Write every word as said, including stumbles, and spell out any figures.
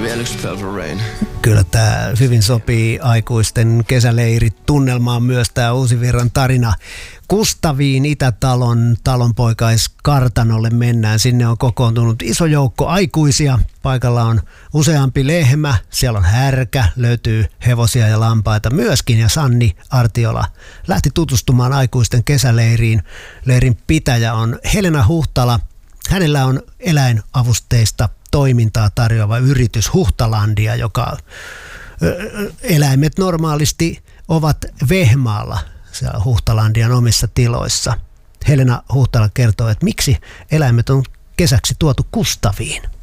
vielä yksi Purple Rain. Kyllä tämä hyvin sopii aikuisten kesäleirit tunnelmaan myös tämä Uusivirran tarina. Kustaviin Itätalon talonpoikaiskartanolle mennään. Sinne on kokoontunut iso joukko aikuisia. Paikalla on useampi lehmä, siellä on härkä, löytyy hevosia ja lampaita myöskin. Ja Sanni Artiola lähti tutustumaan aikuisten kesäleiriin. Leirin pitäjä on Helena Huhtala. Hänellä on eläinavusteista toimintaa tarjoava yritys Huhtalandia, joka eläimet normaalisti ovat Vehmaalla siellä Huhtalandian omissa tiloissa. Helena Huhtala kertoo, että miksi eläimet on kesäksi tuotu Kustaviin.